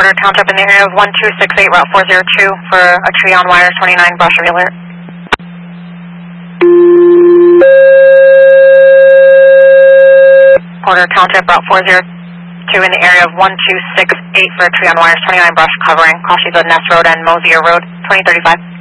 Porter Township in the area of 1268 Route 402 for a tree on wires 29 brush alert. Porter Township Route 402 in the area of 1268 for a tree on wires 29 brush covering Kashiba Ness Road and Mosier Road 2035.